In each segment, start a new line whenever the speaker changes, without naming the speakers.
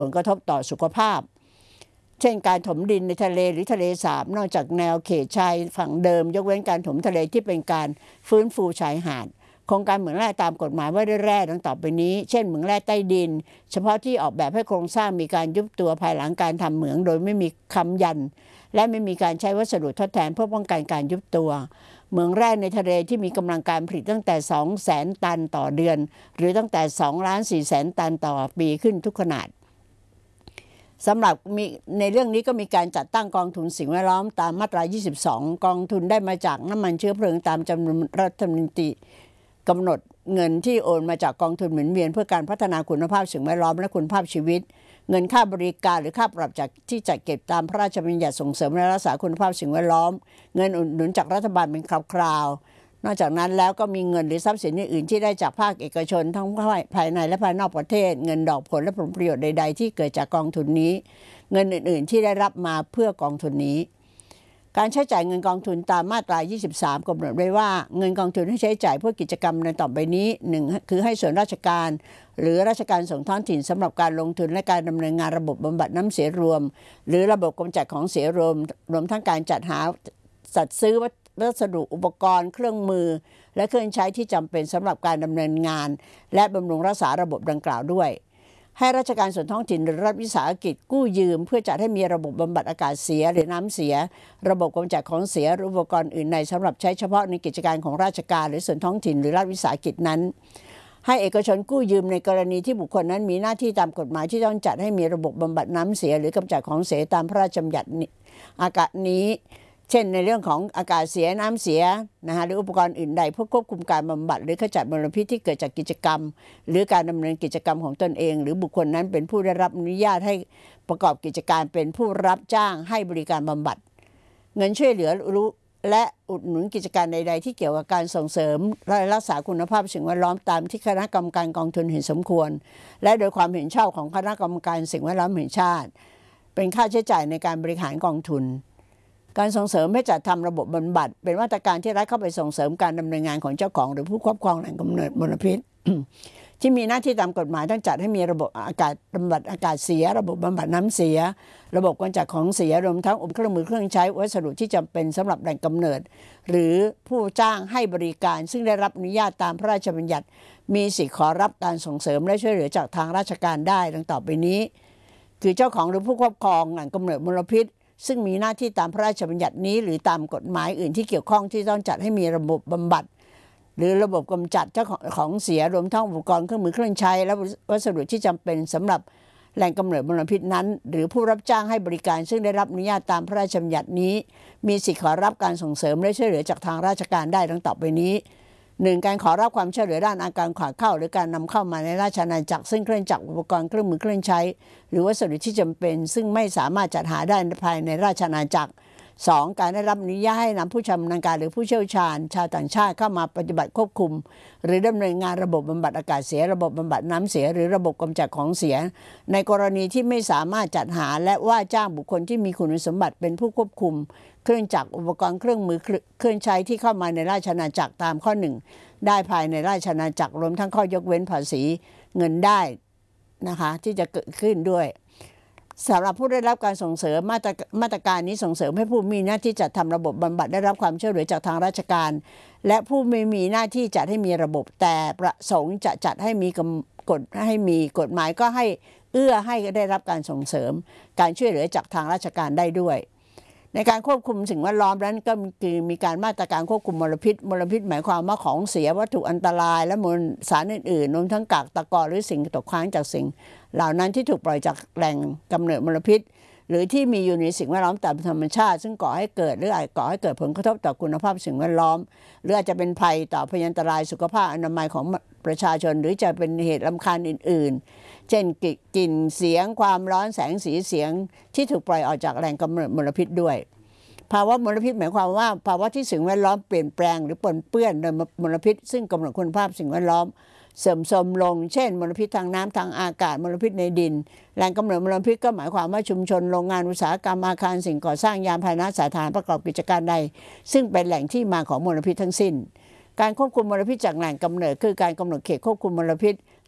ผลกระทบต่อสุขภาพเช่นการถมดินในทะเลหรือทะเลสาบนอกจากแนวเขตชายฝั่งเดิมยกเว้นการถมทะเลที่เป็นการฟื้นฟูชายหาดโครงการเหมืองแร่ตามกฎหมายว่าด้วยแร่ดังต่อไปนี้เช่นเหมืองแร่ใต้ดินเฉพาะที่ออกแบบให้โครงสร้างมีการยุบตัวภายหลังการทำเหมืองโดยไม่มีค้ำยันและไม่มีการใช้วัสดุทดแทนเพื่อป้องกันการยุบตัวเหมืองแร่ในทะเลที่มีกำลังการผลิตตั้งแต่ 200,000 ตันต่อเดือนหรือตั้งแต่ 2,400,000 ตันต่อปีขึ้นทุกขนาดสำหรับในเรื่องนี้ก็มีการจัดตั้งกองทุนสิ่งแวดล้อมตามมาตรา 22 กองทุนได้มาจากน้ำมันเชื้อเพลิงตามจำนวนรัฐธรรมนูญกำหนดเงินที่โอนมาจากกองทุนหมุนเวียนเพื่อการพัฒนาคุณภาพสิ่งแวดล้อมและคุณภาพชีวิตเงินค่าบริการหรือค่าปรับจากที่จัดเก็บตามพระราชบัญญัติส่งเสริมและรักษาคุณภาพสิ่งแวดล้อมเงินอุดหนุนจากรัฐบาลเป็นคราวๆนอกจากนั้นแล้วก็มีเงินหรือทรัพย์สินอื่นที่ได้จากภาคเอกชนทั้งภายในและภายนอกประเทศเงินดอกผลและผลประโยชน์ใดๆที่เกิดจากกองทุนนี้เงินอื่นๆที่ได้รับมาเพื่อกองทุนนี้การใช้จ่ายเงินกองทุนตามมาตรา 23 กำหนดไว้ว่าเงินกองทุนให้ใช้จ่ายเพื่อกิจกรรมในต่อไปนี้ 1. คือให้ส่วนราชการหรือราชการส่งท้องถิ่นสำหรับการลงทุนและการดำเนินงานระบบบำบัดน้ำเสียรวมหรือระบบกำจัดของเสียรวมทั้งการจัดหาจัดซื้อวัสดุอุปกรณ์เครื่องมือและเครื่องใช้ที่จำเป็นสำหรับการดำเนินงานและบำรุงรักษาระบบดังกล่าวด้วยให้ราชการส่วนท้องถิ่นหรือรัฐวิสาหกิจกู้ยืมเพื่อจัดให้มีระบบบำบัดอากาศเสียหรือน้ำเสียระบบกำจัดของเสียหรืออุปกรณ์อื่นในสำหรับใช้เฉพาะในกิจการของราชการหรือส่วนท้องถิ่นหรือรัฐวิสาหกิจนั้นให้เอกชนกู้ยืมในกรณีที่บุคคลนั้นมีหน้าที่ตามกฎหมายที่ต้องจัดให้มีระบบบำบัดน้ำเสียหรือกำจัดของเสียตามพระราชบัญญัติอากาศนี้เช่นในเรื่องของอากาศเสียน้ำเสียหรืออุปกรณ์อื่นใดเพื่อควบคุมการบำบัดหรือขจัดมลพิษที่เกิดจากกิจกรรมหรือการดำเนินกิจกรรมของตนเองหรือบุคคลนั้นเป็นผู้ได้รับอนุญาตให้ประกอบกิจการเป็นผู้รับจ้างให้บริการบำบัดเงินช่วยเหลือและอุดหนุนกิจการใดๆที่เกี่ยวกับการส่งเสริมและรักษาคุณภาพสิ่งแวดล้อมตามที่คณะกรรมการกองทุนเห็นสมควรและโดยความเห็นชอบของคณะกรรมการสิ่งแวดล้อมแห่งชาติเป็นค่าใช้จ่ายในการบริหารกองทุนการส่งเสริมให้จัดทำระบบบำบัดเป็นมาตรการที่รัฐเข้าไปส่งเสริมการดำเนินงานของเจ้าของหรือผู้ครอบครองแหล่งกำเนิดมลพิษ ที่มีหน้าที่ตามกฎหมายต้องจัดให้มีระบบบำบัดอากาศเสียระบบบำบัดน้ำเสียระบบกำจัดของเสียรวมทั้งอุปกรณ์เครื่องใช้วัสดุที่จำเป็นสำหรับแหล่งกำเนิดหรือผู้จ้างให้บริการซึ่งได้รับอนุญาตตามพระราชบัญญัติมีสิทธิขอรับการส่งเสริมและช่วยเหลือจากทางราชการได้ดังต่อไปนี้คือเจ้าของหรือผู้ครอบครองแหล่งกำเนิดมลพิษซึ่งมีหน้าที่ตามพระราชบัญญัตินี้หรือตามกฎหมายอื่นที่เกี่ยวข้องที่ต้องจัดให้มีระบบบำบัดหรือระบบกำจัดเจ้าของเสียรวมทั้งอุปกรณ์เครื่องมือเครื่องใช้และวัสดุที่จำเป็นสำหรับแหล่งกำเนิดมลพิษนั้นหรือผู้รับจ้างให้บริการซึ่งได้รับอนุญาตตามพระราชบัญญัตินี้มีสิทธิขอรับการส่งเสริมและช่วยเหลือจากทางราชการได้ดังต่อไปนี้ 1. การขอรับความช่วยเหลือด้านอาการขาดเข้าหรือการนำเข้ามาในราชอาณาจักรซึ่งเครื่องจักรอุปกรณ์เครื่องมือเครื่องใช้หรือวัสดุที่จำเป็นซึ่งไม่สามารถจัดหาได้ภายในราชอาณาจักร 2. การได้รับอนุญาตให้นำผู้ชำนาญการหรือผู้เชี่ยวชาญชาวต่างชาติเข้ามาปฏิบัติควบคุมหรือดำเนินงานระบบบำบัดอากาศเสียระบบบำบัดน้ำเสียหรือระบบกำจัดของเสียในกรณีที่ไม่สามารถจัดหาและว่าจ้างบุคคลที่มีคุณสมบัติเป็นผู้ควบคุมเครื่องจักรอุปกรณ์เครื่องมือเครื่องใช้ที่เข้ามาในราชอาณาจักรตามข้อ 1ได้ภายในราชอาณาจักรรวมทั้งข้อยกเว้นภาษีเงินได้นะคะที่จะเกิดขึ้นด้วยสำหรับผู้ได้รับการส่งเสริมมาตรการนี้ส่งเสริมให้ผู้มีหน้าที่จัดทำระบบบำบัดได้รับความช่วยเหลือจากทางราชการและผู้ไม่มีหน้าที่จัดให้มีระบบแต่ประสงค์จะจัดให้มีกฎหมายก็ให้เอื้อให้ได้รับการส่งเสริมการช่วยเหลือจากทางราชการได้ด้วยในการควบคุมสิ่งแวดล้อมนั้นก็คือมีการมาตรการควบคุมมลพิษหมายความว่าของเสียวัตถุอันตรายและมลสารอื่นๆรวมทั้งกากตะกอนหรือสิ่งตกค้างจากสิ่งเหล่านั้นที่ถูกปล่อยจากแหล่งกำเนิดมลพิษหรือที่มีอยู่ในสิ่งแวดล้อมตามธรรมชาติซึ่งก่อให้เกิดหรืออาจก่อให้เกิดผลกระทบต่อคุณภาพสิ่งแวดล้อมหรืออาจจะเป็นภัยต่อพยันตรายสุขภาพอนามัยของประชาชนหรือจะเป็นเหตุรำคาญอื่นๆเช่นกลิ่นเสียงความร้อนแสงสีเสียงที่ถูกปล่อยออกจากแหล่งกำเนิดมลพิษด้วยภาวะมลพิษหมายความว่าภาวะที่สิ่งแวดล้อมเปลี่ยนแปลงหรือปนเปื้อนโดยมลพิษซึ่งกำหนดคุณภาพสิ่งแวดล้อมเสื่อมโทรมลงเช่นมลพิษทางน้ำทางอากาศมลพิษในดินแหล่งกำเนิดมลพิษก็หมายความว่าชุมชนโรงงานอุตสาหกรรมอาคารสิ่งก่อสร้างยานพาหนะสาธารณะประกอบกิจการใดซึ่งเป็นแหล่งที่มาของมลพิษทั้งสิ้นการควบคุมมลพิษจากแหล่งกำเนิดคือการกำหนดเขตควบคุมมลพิษ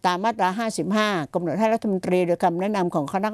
ตามมาตรา 55 กำหนดให้รัฐมนตรีโดยคำแนะนำของคณะ